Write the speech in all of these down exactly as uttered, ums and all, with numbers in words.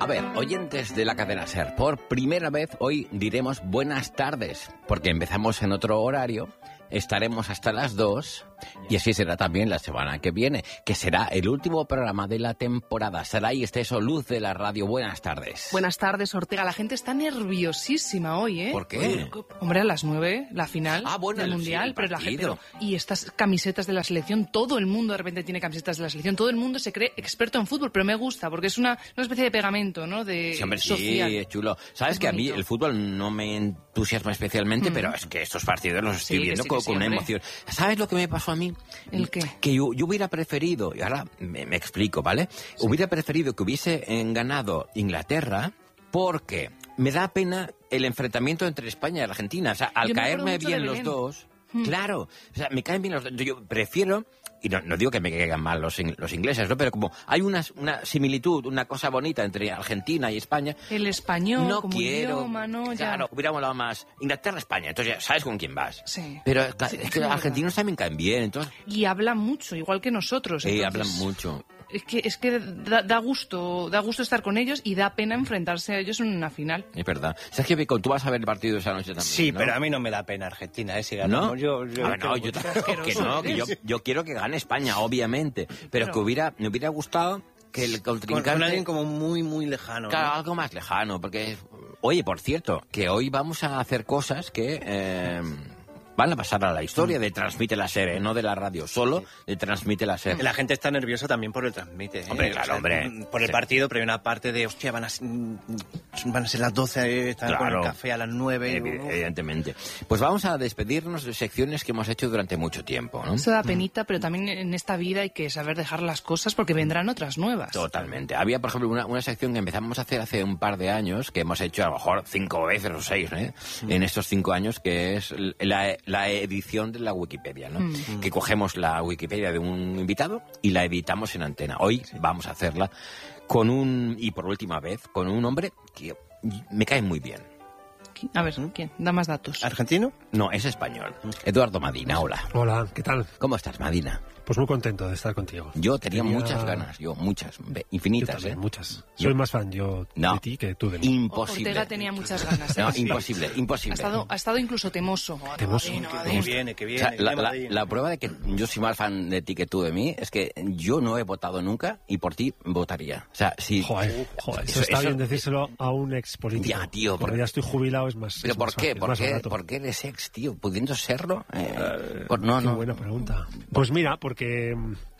A ver, oyentes de la cadena SER, por primera vez hoy diremos buenas tardes, porque empezamos en otro horario, estaremos hasta las dos, y así será también la semana que viene, que será el último programa de la temporada. Saray Esteso, Luz de la Radio, buenas tardes. Buenas tardes, Ortega. La gente está nerviosísima hoy, ¿eh? ¿Por qué? Hombre, a las nueve, la final ah, bueno, del el, Mundial, sí, pero la gente... Pero, y estas camisetas de la selección, todo el mundo de repente tiene camisetas de la selección, todo el mundo se cree experto en fútbol, pero me gusta, porque es una, una especie de pegamento, ¿no? De sí, hombre, social. Sí, es chulo. Sabes es que bonito. A mí el fútbol no me entusiasma especialmente, mm. pero es que estos partidos los estoy sí, viendo sí, con, sí, con una hombre. emoción. ¿Sabes lo que me pasó a mí? ¿El qué? Que yo, yo hubiera preferido, y ahora me, me explico, ¿vale? Sí. Hubiera preferido que hubiese ganado Inglaterra porque me da pena el enfrentamiento entre España y Argentina. O sea, al yo caerme bien los dos, mm. claro, o sea, me caen bien los dos. Yo prefiero... Y no, no digo que me caigan mal los, los ingleses, ¿no? Pero como hay una, una similitud, una cosa bonita entre Argentina y España... El español, no como quiero, idioma, ¿no? Ya. Claro, hubiera molado más Inglaterra-España, entonces ya sabes con quién vas. Sí. Pero sí, es que los argentinos también caen bien, entonces... Y hablan mucho, igual que nosotros. Sí, entonces... hablan mucho. Es que, es que da, da gusto da gusto estar con ellos y da pena enfrentarse a ellos en una final. Es verdad. Sergio Pico, tú vas a ver el partido esa noche también, Sí, ¿no? pero a mí no me da pena Argentina, ¿eh? Si ganamos, ¿no? yo... yo, ah, no, yo que no, que yo, yo quiero que gane España, obviamente. Pero, pero que hubiera, me hubiera gustado que el contrincante... Con, con alguien como muy, muy lejano. Claro, ¿no? algo más lejano, porque... Oye, por cierto, que hoy vamos a hacer cosas que... Eh, van a pasar a la historia de Transmite la SER, ¿eh? No de la radio, solo de Transmite la SER. La gente está nerviosa también por el Transmite. ¿eh? Hombre, claro, o sea, hombre. Por el sí. partido, pero hay una parte de, hostia, van a, van a ser las doce, están claro. con el café a las nueve. Evi evidentemente. Pues vamos a despedirnos de secciones que hemos hecho durante mucho tiempo, ¿no? Eso da penita, pero también en esta vida hay que saber dejar las cosas porque vendrán otras nuevas. Totalmente. Había, por ejemplo, una, una sección que empezamos a hacer hace un par de años, que hemos hecho a lo mejor cinco veces o seis, ¿eh? Mm. En estos cinco años, que es la, la edición de la Wikipedia, ¿no? Mm. Que cogemos la Wikipedia de un invitado y la editamos en antena. Hoy sí. vamos a hacerla con un, y por última vez, con un hombre que me cae muy bien. A ver, ¿quién? Da más datos. ¿Argentino? No, es español. Eduardo Madina, hola. Hola, ¿qué tal? ¿Cómo estás, Madina? Pues muy contento de estar contigo. Yo tenía, tenía... muchas ganas, yo, muchas, infinitas, yo también, ¿eh? muchas. Yo... Soy más fan yo no. de ti que tú de mí. Imposible. Ortega tenía muchas ganas. ¿eh? No, imposible, imposible. Ha estado, ha estado incluso temoso. Temoso. Que, que viene, que viene. O sea, la, la, la prueba de que yo soy más fan de ti que tú de mí es que yo no he votado nunca y por ti votaría. O sea, si... Joder, joder, eso, eso está eso... bien decírselo a un ex político. Ya, tío. Porque ya estoy jubilado, es más ¿Pero es por más qué? Fácil, ¿Por, qué? ¿Por ¿Por qué eres ex, tío? ¿Pudiendo serlo? Eh, uh, por, no, qué no. buena pregunta. Pues mira, porque...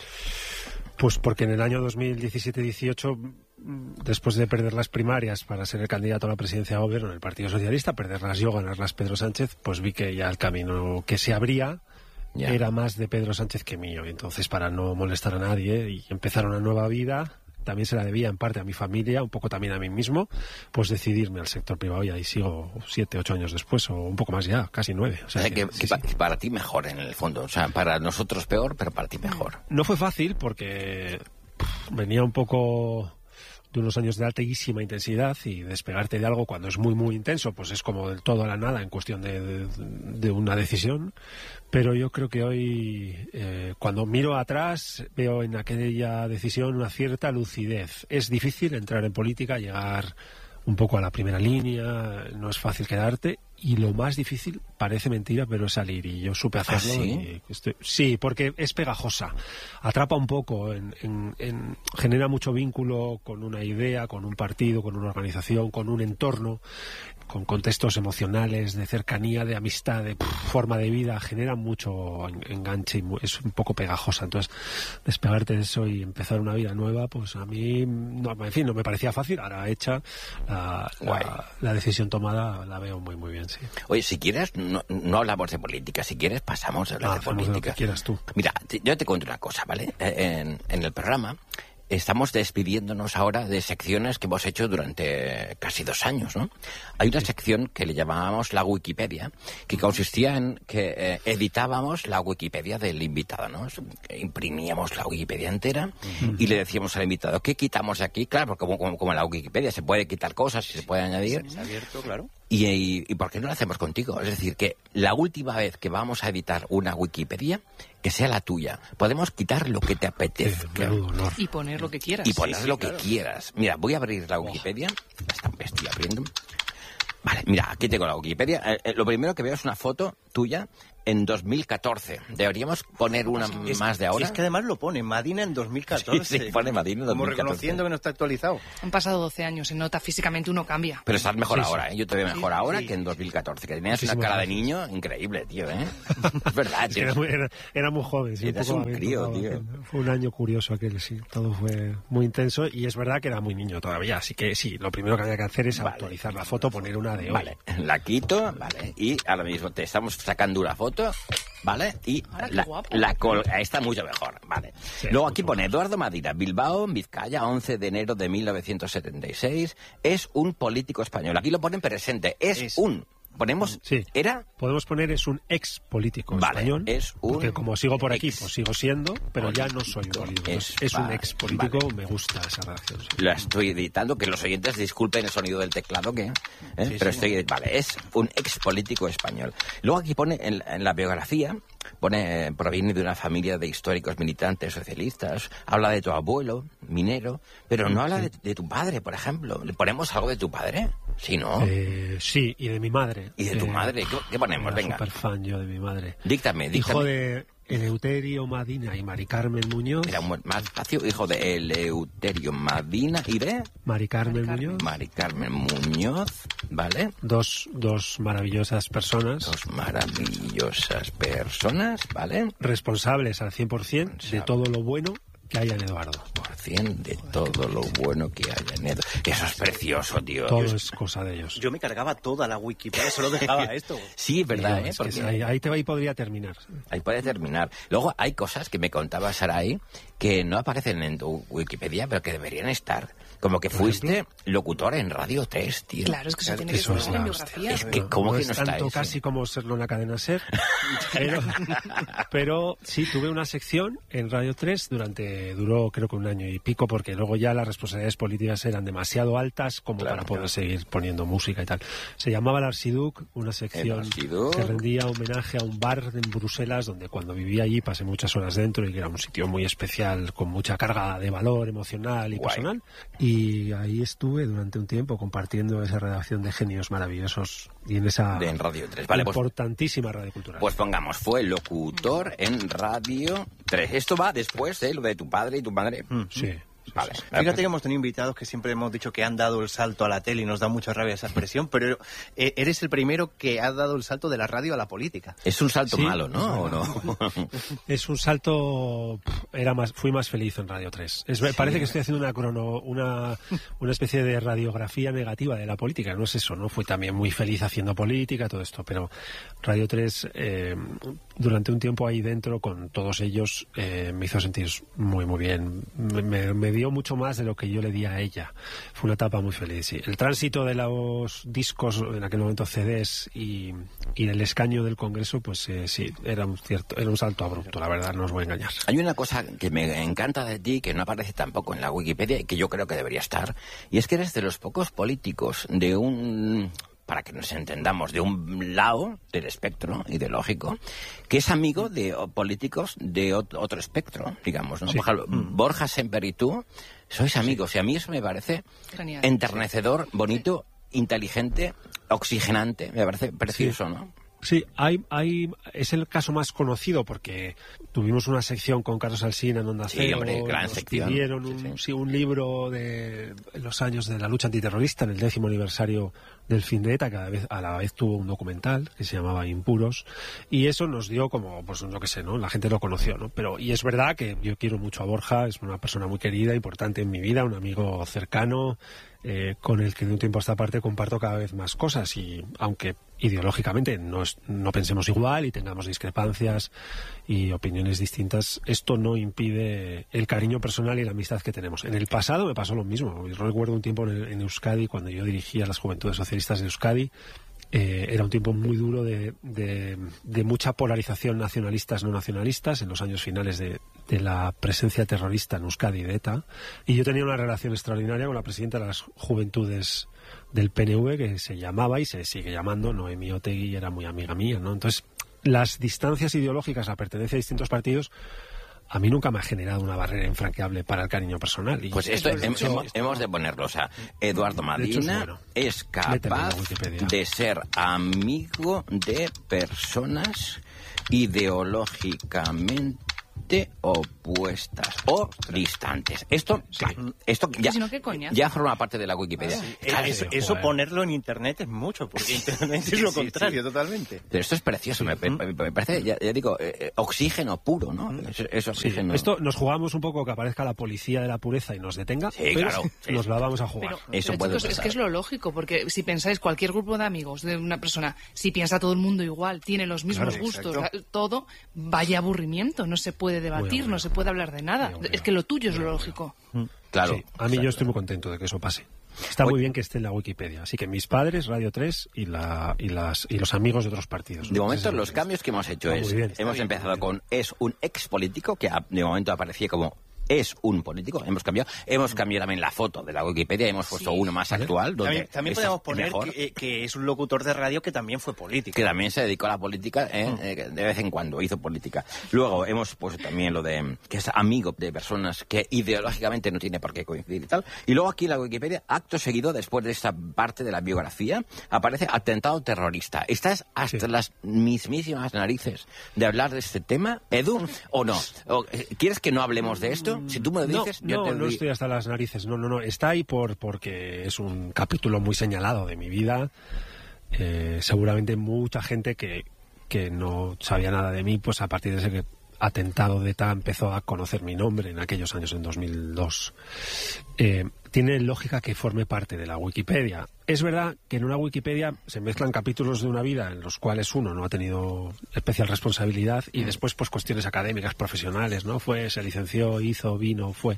Pues porque en el año dos mil diecisiete dieciocho, después de perder las primarias para ser el candidato a la presidencia de gobierno del Partido Socialista, perderlas yo, ganarlas Pedro Sánchez, pues vi que ya el camino que se abría yeah. era más de Pedro Sánchez que mío. Y entonces, para no molestar a nadie y empezar una nueva vida, también se la debía en parte a mi familia, un poco también a mí mismo, pues decidirme al sector privado, y ahí sigo siete, ocho años después, o un poco más ya, casi nueve. O sea, o sea, que, que, que, sí, que sí. para ti mejor en el fondo, o sea, para nosotros peor, pero para ti mejor. No fue fácil porque pff, venía un poco de unos años de altísima intensidad, y despegarte de algo cuando es muy muy intenso pues es como del todo a la nada en cuestión de, de, de una decisión. Pero yo creo que hoy eh, cuando miro atrás veo en aquella decisión una cierta lucidez. Es difícil entrar en política, llegar un poco a la primera línea, no es fácil quedarte, y lo más difícil, parece mentira, pero es salir, y yo supe hacerlo. ¿Ah, sí? Y estoy... sí, porque es pegajosa, atrapa un poco, en, en, en... genera mucho vínculo con una idea, con un partido, con una organización, con un entorno, con contextos emocionales, de cercanía, de amistad, de pff, forma de vida, genera mucho enganche y es un poco pegajosa. Entonces, despegarte de eso y empezar una vida nueva, pues a mí, no, en fin, no me parecía fácil. Ahora hecha, la, la, la decisión tomada la veo muy, muy bien, sí. Oye, si quieres, no, no hablamos de política, si quieres pasamos a hablar ah, de política. De lo que quieras tú. Mira, te, yo te cuento una cosa, ¿vale? En, en el programa estamos despidiéndonos ahora de secciones que hemos hecho durante casi dos años, ¿no? Hay una sección que le llamábamos la Wikipedia, que consistía en que eh, editábamos la Wikipedia del invitado, ¿no? Imprimíamos la Wikipedia entera uh-huh. y le decíamos al invitado, ¿qué quitamos de aquí? Claro, porque como, como, como en la Wikipedia se puede quitar cosas y se puede añadir. ¿Se ha abierto, claro? ¿Y, y, ¿Y por qué no lo hacemos contigo? Es decir, que la última vez que vamos a editar una Wikipedia, que sea la tuya. Podemos quitar lo que te apetezca. Qué honor. Y poner lo que quieras. Y poner Sí, sí, lo claro. que quieras. Mira, voy a abrir la Wikipedia. Esta me estoy abriendo. Vale, mira, aquí tengo la Wikipedia. Eh, eh, lo primero que veo es una foto tuya en dos mil catorce. Deberíamos poner una Es- más de ahora. Es que además lo pone, Madina en dos mil catorce. Sí, sí, pone Madina en dos Como mil catorce. reconociendo que no está actualizado. Han pasado doce años, se nota físicamente, uno cambia. Pero estás mejor Sí, sí. ahora, ¿eh? Yo te veo mejor ahora sí. que en dos mil catorce, que tenías una Muchísimas cara de gracias. niño increíble, tío, ¿eh? Es verdad, Es que tío. era, muy, era, era muy joven, sí, Eras poco un había crío, tocado tío. aquel. Fue un año curioso aquel, sí. Todo fue muy intenso y es verdad que era muy niño todavía. Así que sí, lo primero que había que hacer es Vale. actualizar la foto, poner una de hoy. Vale, la quito, vale, y ahora mismo te estamos sacando una foto, ¿vale? Y Ahora, qué la, guapo. la col- está mucho mejor, vale. Sí, Luego mucho aquí pone Eduardo Madina, Bilbao, Vizcaya, once de enero de mil novecientos setenta y seis, es un político español. Aquí lo ponen presente, es, Es. un. Ponemos, Sí. ¿era? Podemos poner es un ex político Vale, español. es un Porque como sigo por aquí, ex pues sigo siendo, pero ya no soy un político. Es- Es, un vale, ex político, vale. me gusta esa redacción. sí. La estoy editando, que los oyentes disculpen el sonido del teclado, que, ¿eh? Sí, pero sí. estoy, vale, es un ex político español. Luego aquí pone en, en la biografía, pone, proviene de una familia de históricos militantes socialistas, habla de tu abuelo, minero, pero no habla de, de tu padre, por ejemplo. ¿Le ponemos algo de tu padre? Sí, ¿no? Eh, sí, y de mi madre. ¿Y de tu Eh, madre? ¿Qué, qué ponemos? Era Venga, súper fan yo de mi madre. díctame, díctame. Hijo de Eleuterio Madina y Mari Carmen Muñoz. Mira, un- más fácil, hijo de Eleuterio Madina y de Mari Carmen Mari Carmen. Muñoz. Mari Carmen Muñoz, ¿vale? Dos, dos maravillosas personas. Dos maravillosas personas, ¿vale? Responsables al cien por ciento de todo lo bueno que haya en Eduardo. Por cien de todo lo bueno que haya en Edo. Eso es precioso, tío. Todo Yo- es cosa de ellos. Yo me cargaba toda la Wikipedia, solo dejaba esto. Sí, es verdad, Digo, ¿eh? es que Porque ahí, ahí te ahí podría terminar. ahí puede terminar. Luego hay cosas que me contaba Sarai que no aparecen en tu Wikipedia, pero que deberían estar. Como que fuiste locutor en Radio tres, tío. Claro, es que eso tiene que Eso es estar en la biografía. Es que, ¿cómo no que es no está tanto eso? casi como serlo en la cadena SER, pero, pero sí, tuve una sección en Radio tres durante, duró creo que un año y pico, porque luego ya las responsabilidades políticas eran demasiado altas como Claro, para poder claro. seguir poniendo música y tal. Se llamaba El Archiduc, una sección El Archiduc. que rendía homenaje a un bar en Bruselas donde cuando vivía allí pasé muchas horas dentro y que era un sitio muy especial con mucha carga de valor emocional y Guay. personal. Y ahí estuve durante un tiempo compartiendo esa redacción de genios maravillosos y en esa De en Radio tres. Vale, pues, importantísima radio cultural. pues pongamos, fue locutor en Radio tres. Esto va después de lo de tu padre y tu madre. sí. Vale. Fíjate que hemos tenido invitados que siempre hemos dicho que han dado el salto a la tele y nos da mucha rabia esa expresión, pero eh, eres el primero que ha dado el salto de la radio a la política. Es un salto Sí. malo, ¿no? ¿O no? Es un salto. Era más, fui más feliz en Radio tres. Es, Parece que estoy haciendo una crono, una, una especie de radiografía negativa de la política. No es eso, ¿no? Fui también muy feliz haciendo política, todo esto. Pero Radio tres, eh, durante un tiempo ahí dentro, con todos ellos, eh, me hizo sentir muy, muy bien. Me, me- me dio mucho más de lo que yo le di a ella. Fue una etapa muy feliz, sí. El tránsito de los discos, en aquel momento C Ds, y, y el escaño del Congreso, pues eh, sí, era un cierto, era un salto abrupto, la verdad, no os voy a engañar. Hay una cosa que me encanta de ti, que no aparece tampoco en la Wikipedia y que yo creo que debería estar, y es que eres de los pocos políticos de un, para que nos entendamos, de un lado del espectro ideológico, que es amigo de o, políticos de ot- otro espectro, digamos, ¿no? Sí. Por ejemplo, Borja Semper y tú sois amigos, y a mí eso me parece Genial. enternecedor, bonito, inteligente, oxigenante, me parece precioso, ¿no? Sí, hay, hay, es el caso más conocido porque tuvimos una sección con Carlos Alsina en Onda Sí, Cero. hombre, gran nos sección. pidieron un, Sí, sí. sí, un libro de los años de la lucha antiterrorista en el décimo aniversario del fin de ETA, que a la vez, a la vez tuvo un documental que se llamaba Impuros, y eso nos dio como, pues no que sé, ¿no? La gente lo conoció, ¿no? Pero, y es verdad que yo quiero mucho a Borja, es una persona muy querida, importante en mi vida, un amigo cercano, eh, con el que de un tiempo a esta parte comparto cada vez más cosas, y aunque ideológicamente no, es- no pensemos igual y tengamos discrepancias y opiniones distintas, esto no impide el cariño personal y la amistad que tenemos. En el pasado me pasó lo mismo. Yo recuerdo un tiempo en, en Euskadi, cuando yo dirigía las Juventudes Socialistas de Euskadi, Eh, era un tiempo muy duro de, de, de mucha polarización nacionalistas no nacionalistas en los años finales de, de la presencia terrorista en Euskadi de ETA, y yo tenía una relación extraordinaria con la presidenta de las Juventudes del P N V, que se llamaba y se sigue llamando Noemí Otegi, era muy amiga mía, ¿no? Entonces, las distancias ideológicas, la pertenencia a distintos partidos, a mí nunca me ha generado una barrera infranqueable para el cariño personal. Y pues esto de hecho, hemos, hemos de ponerlo. O sea, Eduardo Madina bueno, es capaz de ser amigo de personas ideológicamente opuestas o distantes. Esto, sí. esto ya, si no, ¿qué coña? ya forma parte de la Wikipedia. Sí. Claro, eso, eso ponerlo en Internet es mucho, porque Internet es lo contrario, sí, sí. totalmente. Pero esto es precioso, me, me, me parece, ya, ya digo, eh, oxígeno puro, ¿no? Es, es oxígeno. Sí. Esto nos jugamos un poco que aparezca la policía de la pureza y nos detenga, sí, pero claro, sí. nos la vamos a jugar. Pero, eso pero, puede chicos, es que es lo lógico, porque si pensáis, cualquier grupo de amigos de una persona, si piensa todo el mundo igual, tiene los mismos claro, gustos, exacto. todo, vaya aburrimiento, no se puede debatir, bueno, no se puede hablar de nada. Bueno, es que lo tuyo es lo lógico. Claro. Sí, a mí yo estoy muy contento de que eso pase. Está muy bien que esté en la Wikipedia. Así que mis padres, Radio tres y, la, y, las, y los amigos de otros partidos. De momento, los cambios que hemos hecho es... Bien, hemos bien, empezado con es un ex político, que de momento aparecía como... es un político, hemos cambiado hemos cambiado también la foto de la Wikipedia, hemos puesto sí. uno más actual donde también, también podemos poner que, que es un locutor de radio que también fue político, que también se dedicó a la política ¿eh? Mm. Eh, de vez en cuando hizo política. Luego hemos puesto también lo de que es amigo de personas que ideológicamente no tiene por qué coincidir y tal. Y luego aquí en la Wikipedia, acto seguido, después de esta parte de la biografía, aparece atentado terrorista. ¿Estás hasta sí. las mismísimas narices de hablar de este tema, Edu, o no? ¿O, ¿Quieres que no hablemos de esto? Si tú me lo dices, no, yo no, te no doy... estoy hasta las narices. No, no, no. Está ahí por porque es un capítulo muy señalado de mi vida. Eh, seguramente mucha gente que, que no sabía nada de mí, pues a partir de ese atentado de ETA empezó a conocer mi nombre en aquellos años, en dos mil dos. Eh, tiene lógica que forme parte de la Wikipedia. Es verdad que en una Wikipedia se mezclan capítulos de una vida en los cuales uno no ha tenido especial responsabilidad y mm. después pues cuestiones académicas, profesionales, ¿no? Fue, se licenció, hizo, vino, fue.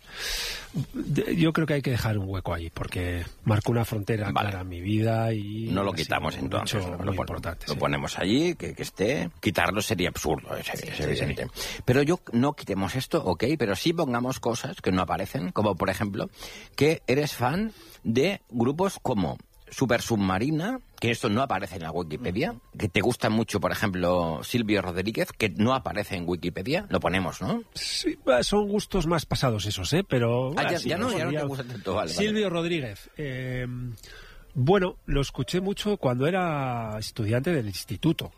Yo creo que hay que dejar un hueco ahí porque marcó una frontera vale. clara en mi vida y... No lo quitamos entonces, lo, lo, importante, lo sí. ponemos allí, que, que esté. Quitarlo sería absurdo, es, es sí, evidente. Sí. Pero yo no quitemos esto, ok, pero sí pongamos cosas que no aparecen, como por ejemplo que eres fan de grupos como Super Submarina, que esto no aparece en la Wikipedia, que te gusta mucho, por ejemplo, Silvio Rodríguez, que no aparece en Wikipedia, lo ponemos, ¿no? Sí, son gustos más pasados esos, ¿eh? Pero... Ah, ya, sí, ya, no, no, ya no te gusta tanto, vale. Silvio vale. Rodríguez, eh, bueno, lo escuché mucho cuando era estudiante del instituto,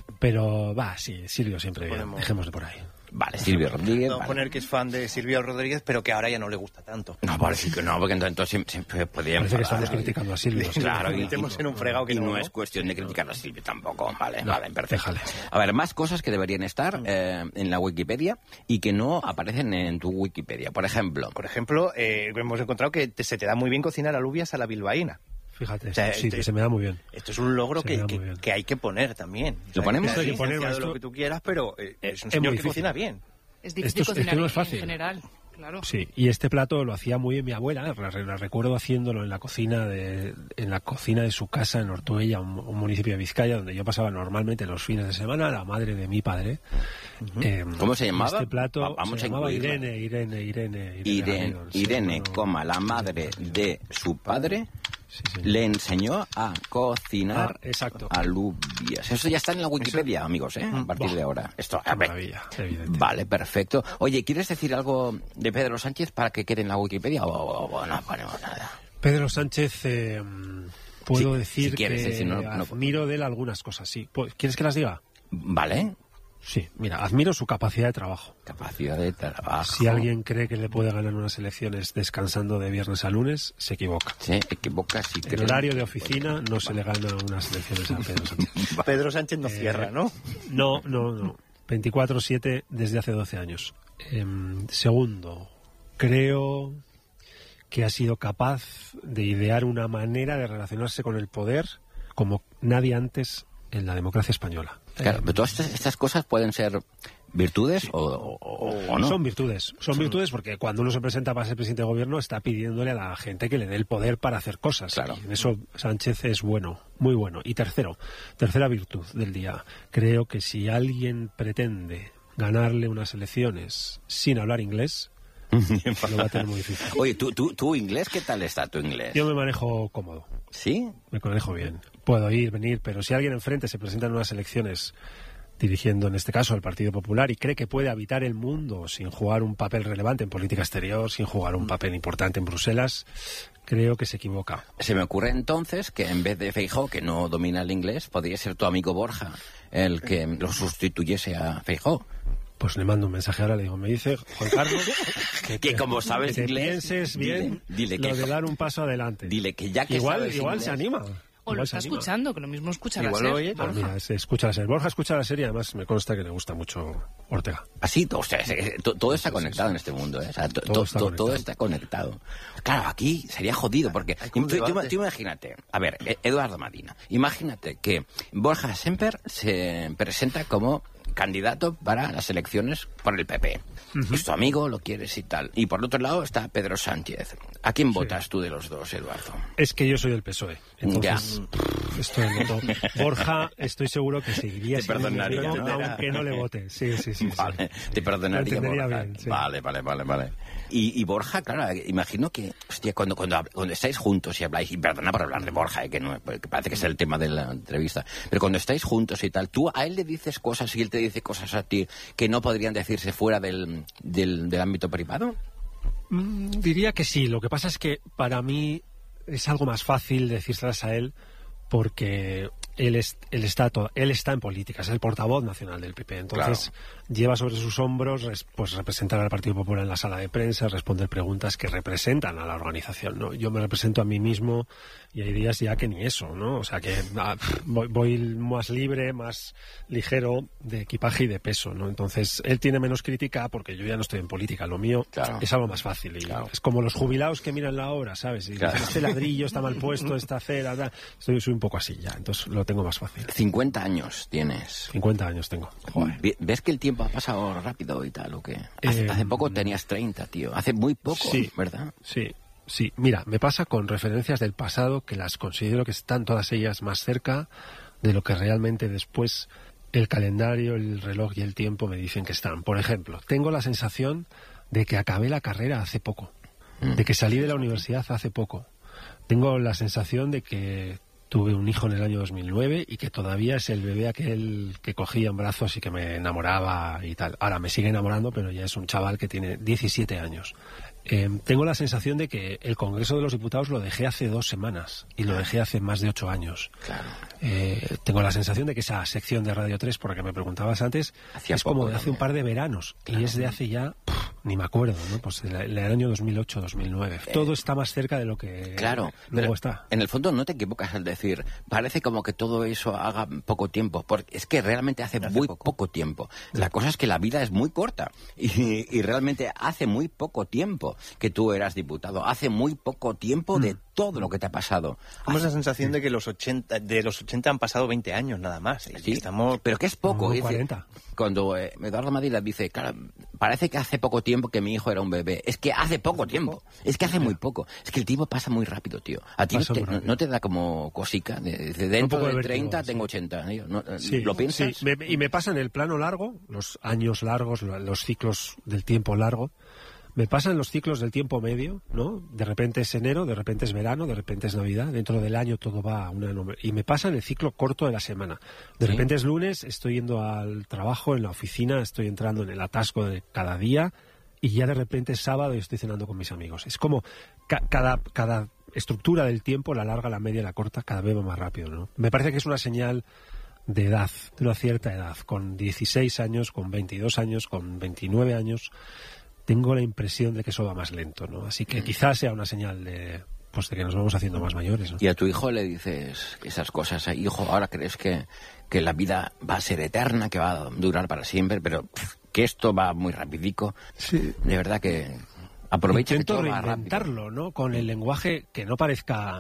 pero va, sí, Silvio siempre bien, dejémoslo por ahí. Vale, Silvio Rodríguez. Vamos a vale. poner que es fan de Silvio Rodríguez, pero que ahora ya no le gusta tanto. No, parece que no, porque entonces siempre, siempre podíamos... Parece que estamos criticando a Silvio. Sí, claro, y, metemos en un fregado que y no, no es cuestión de criticar a Silvio tampoco. Vale, no, vale, perfecto. Déjale. A ver, más cosas que deberían estar eh, en la Wikipedia y que no aparecen en tu Wikipedia. Por ejemplo... Por ejemplo, eh, hemos encontrado que te, se te da muy bien cocinar alubias a la bilbaína. Fíjate, o sea, sí, este, que se me da muy bien. Esto es un logro que, que, que hay que poner también. ¿Lo o sea, ponemos? Hay que poner lo que tú quieras, pero eh, es un señor que cocina bien. Es difícil esto, cocinar esto no es fácil. En general, claro. Sí, y este plato lo hacía muy bien mi abuela. La, la recuerdo haciéndolo en la cocina de en la cocina de su casa en Ortuella, un, un municipio de Vizcaya, donde yo pasaba normalmente los fines de semana. La madre de mi padre. Uh-huh. eh, ¿Cómo se llamaba? Este plato Vamos se a llamaba Irene, Irene, Irene, Irene. Irene, Irene, Irene sí, coma, la madre de su padre. Sí, sí. Le enseñó a cocinar ah, exacto. alubias. Eso ya está en la Wikipedia, Eso... amigos, ¿eh? A partir bah, de ahora. Esto, a ver. Maravilla, evidente. Vale, perfecto. Oye, ¿quieres decir algo de Pedro Sánchez para que quede en la Wikipedia o, o, o no ponemos nada? Pedro Sánchez, eh, puedo sí, decir si quieres, que si no, no... admiro de él algunas cosas, sí. ¿Quieres que las diga? Vale. Sí, mira, admiro su capacidad de trabajo. Capacidad de trabajo. Si alguien cree que le puede ganar unas elecciones descansando de viernes a lunes, se equivoca. Se equivoca, sí. En horario de oficina no se le gana unas elecciones a Pedro Sánchez. Pedro Sánchez no eh, cierra, ¿no? No, no, no. veinticuatro siete desde hace doce años. Eh, segundo, creo que ha sido capaz de idear una manera de relacionarse con el poder como nadie antes en la democracia española. Claro, pero todas estas, estas cosas pueden ser ¿Virtudes Sí. o, o, o no? Son virtudes. Son, son virtudes porque cuando uno se presenta para ser presidente de gobierno está pidiéndole a la gente que le dé el poder para hacer cosas. Claro. Y en eso Sánchez es bueno, muy bueno. Y tercero, tercera virtud del día. Creo que si alguien pretende ganarle unas elecciones sin hablar inglés, lo va a tener muy difícil. Oye, ¿tú, tú, ¿tu inglés qué tal está tu inglés? Yo me manejo cómodo. ¿Sí? Me manejo bien. Puedo ir, venir, pero si alguien enfrente se presenta en unas elecciones dirigiendo en este caso al Partido Popular y cree que puede habitar el mundo sin jugar un papel relevante en política exterior, sin jugar un papel importante en Bruselas, creo que se equivoca. Se me ocurre entonces que en vez de Feijóo, que no domina el inglés, podría ser tu amigo Borja el que lo sustituyese a Feijóo. Pues le mando un mensaje ahora, le digo, me dice Juan Carlos que, que como sabes que te inglés, pienses bien dile, dile lo que, de dar un paso adelante. Dile que ya que igual, sabes igual inglés, se anima. O lo Igual está se anima. escuchando, que lo mismo escucha la Igual SER. lo oye. Ah, mira, se escucha la serie. Borja escucha la serie, además me consta que le gusta mucho Ortega. Así, o sea, se- to- todo está conectado en este mundo, ¿eh? O sea, to- Todo to- está to- conectado. todo está conectado. Claro, aquí sería jodido, porque Hay como tú, tú- debate. tú imagínate, a ver, E- Eduardo Madina, imagínate que Borja Semper se presenta como candidato para las elecciones por el P P. Es tu amigo, lo quieres y tal. Y por otro lado está Pedro Sánchez. ¿A quién votas tú de los dos, Eduardo? Es que yo soy del P S O E. Entonces, esto es noto. Borja, estoy seguro que seguiría Te siendo perdonaría, mi amigo, entenderá. aunque no le vote. Sí, sí, sí. sí. Vale, te perdonaría. Lo entendería Borja. bien, sí. Vale, vale, vale, vale. Y, y Borja, claro, imagino que, hostia, cuando, cuando, hab- cuando estáis juntos y habláis, y perdona por hablar de Borja, eh, que, no, que parece que es el tema de la entrevista, pero cuando estáis juntos y tal, tú a él le dices cosas y él te dice cosas a ti que no podrían decirse fuera del, del, del ámbito privado. Mm, diría que sí. Lo que pasa es que para mí es algo más fácil decírselas a él porque él, es, él, está to- él está en política, es el portavoz nacional del P P. Entonces lleva sobre sus hombros res- pues representar al Partido Popular en la sala de prensa, responder preguntas que representan a la organización, ¿no? Yo me represento a mí mismo y hay días ya que ni eso, ¿no? O sea que ah, voy, voy más libre, más ligero de equipaje y de peso, ¿no? Entonces él tiene menos crítica porque yo ya no estoy en política. Lo mío Claro. es algo más fácil. Y Claro. es como los jubilados que miran la obra, ¿sabes? Y Claro. dicen, este ladrillo está mal puesto, esta acera, tal. Soy, soy un poco así ya, entonces lo tengo más fácil. cincuenta años tienes. cincuenta años tengo. Joder. Ve- ¿Ves que el tiempo ha pasado rápido y tal o qué? Hace, Eh, hace poco tenías treinta, tío. Hace muy poco, sí. ¿verdad? Sí, sí. Mira, me pasa con referencias del pasado que las considero que están todas ellas más cerca de lo que realmente después el calendario, el reloj y el tiempo me dicen que están. Por ejemplo, tengo la sensación de que acabé la carrera hace poco, de que salí de la universidad hace poco. Tengo la sensación de que tuve un hijo en el año dos mil nueve y que todavía es el bebé aquel que cogía en brazos y que me enamoraba y tal. Ahora me sigue enamorando, pero ya es un chaval que tiene diecisiete años. Eh, tengo la sensación de que el Congreso de los Diputados lo dejé hace dos semanas y lo dejé hace más de ocho años. Claro. Eh, tengo la sensación de que esa sección de Radio tres, por la que me preguntabas antes, Hacía es como poco de hace también. un par de veranos Claro. y es de hace ya, pff, ni me acuerdo, ¿no? Pues del, del año dos mil ocho, dos mil nueve. Todo está más cerca de lo que Claro, luego pero está. en el fondo no te equivocas al decir, parece como que todo eso haga poco tiempo, porque es que realmente hace, Hace muy poco. poco. tiempo. La cosa es que la vida es muy corta y, y realmente hace muy poco tiempo que tú eras diputado, hace muy poco tiempo de todo lo que te ha pasado. Como Hace- esa sensación de que los ochenta, de los ochenta han pasado veinte años nada más. Y Sí, estamos... pero que es poco. No, es decir, cuarenta. cuando eh, Eduardo Madila dice, claro, parece que hace poco tiempo que mi hijo era un bebé. Es que hace poco tiempo. Es que hace muy poco. Es que el tiempo pasa muy rápido, tío. A ti no Pasa te, muy rápido. no te da como cosica. De, de dentro poco de de vértigo, treinta sí. tengo ochenta. tío. ¿No, Sí, ¿Lo piensas? sí. Me- y me pasa en el plano largo, los años largos, lo- los ciclos del tiempo largo. Me pasa en los ciclos del tiempo medio, ¿no? De repente es enero, de repente es verano, de repente es Navidad. Dentro del año todo va a una... nom- Y me pasa en el ciclo corto de la semana. De Sí. repente es lunes, estoy yendo al trabajo, en la oficina, estoy entrando en el atasco de cada día y ya de repente es sábado y estoy cenando con mis amigos. Es como ca- cada, cada estructura del tiempo, la larga, la media, la corta, cada vez va más rápido, ¿no? Me parece que es una señal de edad, de una cierta edad, con dieciséis años, con veintidós años, con veintinueve años, tengo la impresión de que eso va más lento, ¿no? Así que quizás sea una señal de, pues, de que nos vamos haciendo más mayores, ¿no? Y a tu hijo le dices esas cosas. "Ay, hijo, ahora crees que, que la vida va a ser eterna, que va a durar para siempre, pero pff, que esto va muy rapidico". Sí. De verdad que aprovecha que Intento todo va rápido. reinventarlo, ¿no? Con el lenguaje que no parezca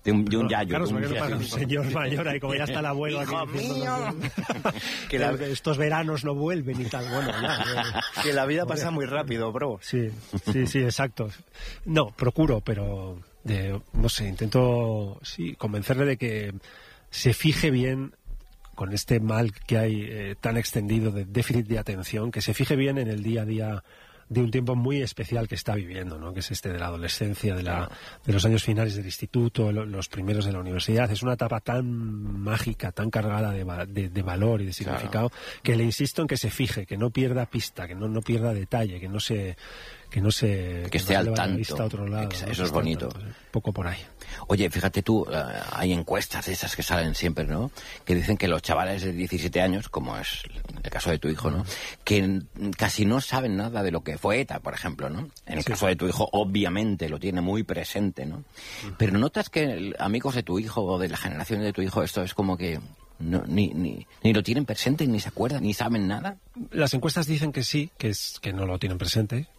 de un, de un yayo. Claro, de un, porque no pasa un señor mayor ahí, como ya está el abuelo ¡Hijo aquí mío! que la, estos veranos no vuelven y tal. Bueno, ya, que la vida pasa muy rápido, bro. Sí, sí, sí, exacto. No, procuro, pero de, no sé, intento sí convencerle de que se fije bien con este mal que hay eh, tan extendido de déficit de atención, que se fije bien en el día a día de un tiempo muy especial que está viviendo, ¿no? Que es este de la adolescencia, de, la, de los años finales del instituto, lo, los primeros de la universidad. Es una etapa tan mágica, tan cargada de, de, de valor y de significado, claro, que le insisto en que se fije, que no pierda pista, que no, no pierda detalle, que no se... que no se que esté no al tanto. Vista a otro lado, eso ¿no? es bonito. Un poco por ahí. Oye, fíjate tú, uh, hay encuestas de esas que salen siempre, ¿no? Que dicen que los chavales de diecisiete años, como es el caso de tu hijo, ¿no? Que casi no saben nada de lo que fue ETA, por ejemplo, ¿no? En el sí. caso de tu hijo, obviamente, lo tiene muy presente, ¿no? Uh-huh. Pero notas que amigos de tu hijo o de la generación de tu hijo, esto es como que no, ni, ni, ni lo tienen presente, ni se acuerdan, ni saben nada. Las encuestas dicen que sí, que es que no lo tienen presente,